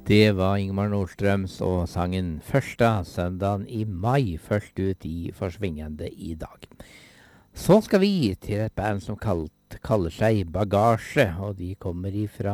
Det var Ingmar Nordstrøms og sangen første søndagen i mai, først ut i Forsvingende i dag. Så skal vi til et band som kaller seg Bagasje, og de kommer ifra